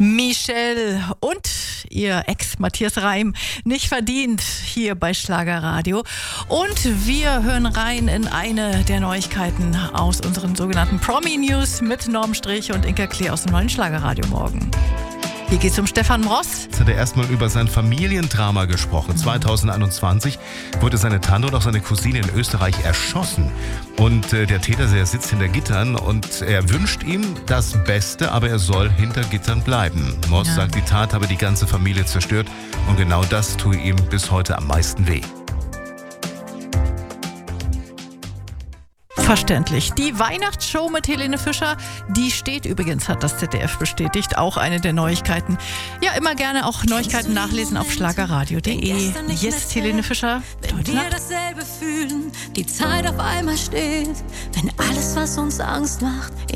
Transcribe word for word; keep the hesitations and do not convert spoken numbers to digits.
Michelle und ihr Ex Matthias Reim nicht verdient hier bei Schlagerradio. Und wir hören rein in eine der Neuigkeiten aus unseren sogenannten Promi-News mit Norm Strich und Inka Klee aus dem neuen Schlagerradio morgen. Hier geht's um Stefan Ross. Jetzt hat er erstmal über sein Familiendrama gesprochen. zweitausendeinundzwanzig wurde seine Tante und auch seine Cousine in Österreich erschossen. Und äh, der Täter, der sitzt hinter Gittern und er wünscht ihm das Beste, aber er soll hinter Gittern bleiben. Ross Ja. sagt, die Tat habe die ganze Familie zerstört und genau das tue ihm bis heute am meisten weh. Verständlich. Die Weihnachtsshow mit Helene Fischer, die steht übrigens, hat das Z D F bestätigt, auch eine der Neuigkeiten. Ja, immer gerne auch Neuigkeiten nachlesen auf schlagerradio punkt de. Jetzt Helene Fischer. Wenn Heute wir Nacht. dasselbe fühlen, die Zeit auf einmal steht, wenn alles, was uns Angst macht,